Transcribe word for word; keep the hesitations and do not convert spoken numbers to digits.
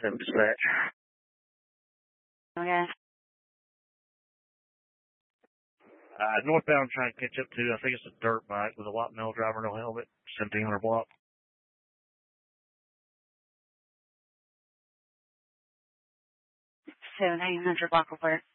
seven dispatch. Okay. Uh, northbound trying to catch up to, I think it's a dirt bike with a white male driver, no helmet, seventeen hundred block. seventeen hundred block of where?